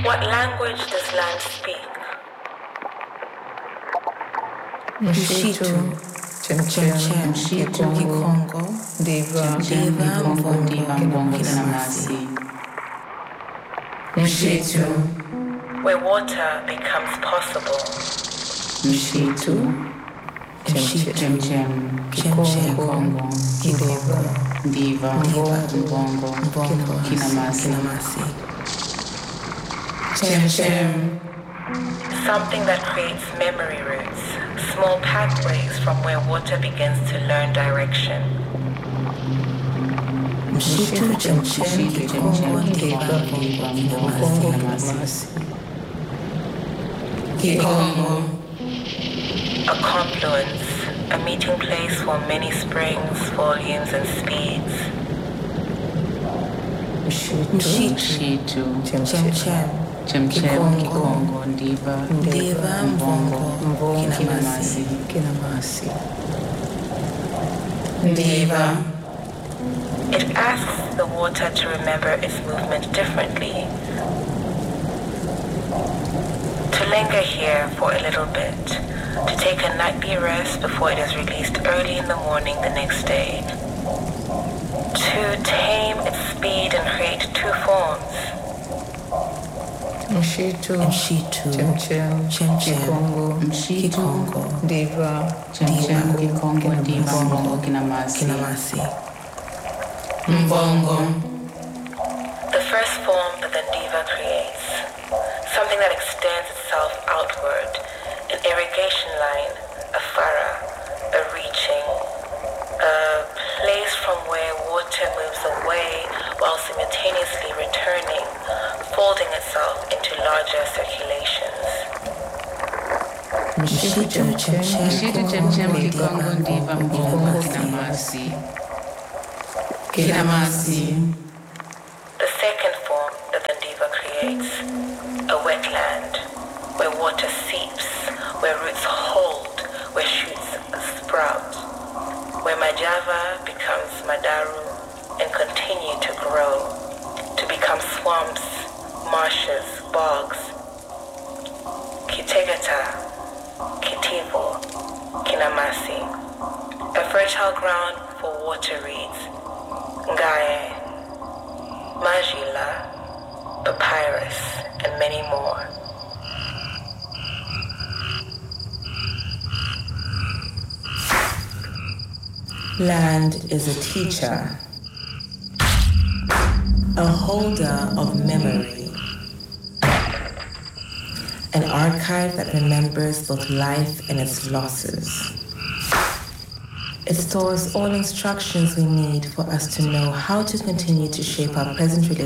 What language does land speak? Mshitu, Chemchem, Kikongo, Diva, Mbongo, Kinamasi. Mshitu, where water becomes possible. Mshitu, Chemchem, Kikongo, Diva, Mbongo, Kinamasi. Chemchem, something that creates memory roots, small pathways from where water begins to learn direction. Mshitu, Chemchem, Kikongo, Diva, Mbongo, Kinamasi. Kikongo, a confluence, a meeting place for many springs, volumes, and speeds. Mshitu, Chemchem, Kikongo, Diva, Mbongo, Kinamasi. Diva. It asks the water to remember its movement differently. To linger here for a little bit, to take a nightly rest before it is released early in the morning the next day. To tame its speed and create two forms. Mshitu, Chemchem, Kikongo, Diva, Mbongo, Kinamasi. Mbongo. The first form that the diva creates, something that extends itself outward, an irrigation line, a fara, a reaching, a place from where water moves away while simultaneously returning, folding itself into larger circulations. Mshitu, Chemchem, Kikongo, Diva, Mbongo, Kinamasi. The second form that the diva creates, a wetland, where water seeps, where roots hold, where shoots sprout, where Majava becomes Madaru and continue to grow, to become swamps, marshes, bogs. Kitegata, Kitivo, Kinamasi, a fertile ground for water reeds. Ngaye, Majila, Papyrus, and many more. Land is a teacher, a holder of memory, an archive that remembers both life and its losses. It stores all instructions we need for us to know how to continue to shape our present relationship